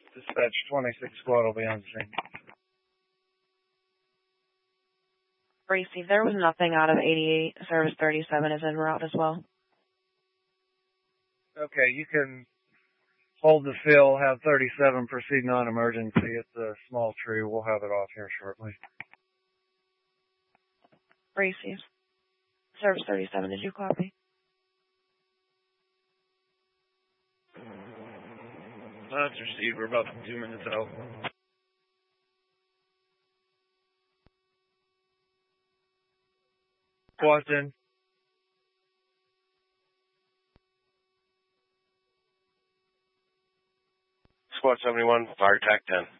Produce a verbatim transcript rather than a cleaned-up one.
Dispatch twenty-six squad will be on scene. Receive. There was nothing out of eighty-eight. Service thirty-seven is en route as well. Okay, you can hold the fill, have thirty-seven proceed non-emergency. It's a small tree. We'll have it off here shortly. Receive. Service thirty-seven, did you copy? That's received. We're about two minutes out. Squad's in. Squad seventy-one, fire attack ten.